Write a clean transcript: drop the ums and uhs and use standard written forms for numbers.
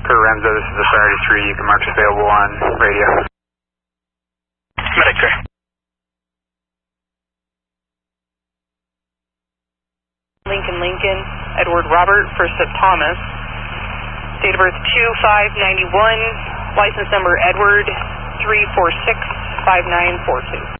For Remzo, this is the Priority 3. You can mark available on radio. Medic 3. Lincoln, Edward Robert, first of Thomas. Date of birth 2591, license number Edward 3465942.